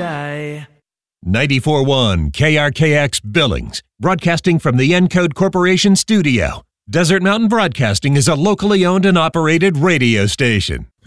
day. 94.1 KRKX Billings, broadcasting from the Encode Corporation studio. Desert Mountain Broadcasting is a locally owned and operated radio station.